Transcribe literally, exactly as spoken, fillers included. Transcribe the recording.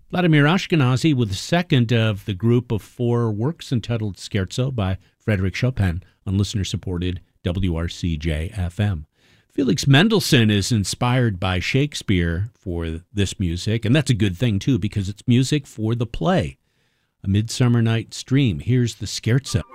Vladimir Ashkenazy with the second of the group of four works entitled Scherzo by Frederick Chopin on listener-supported W R C J F M. Felix Mendelssohn is inspired by Shakespeare for this music, and that's a good thing, too, because it's music for the play. A Midsummer Night's Dream. Here's the Scherzo.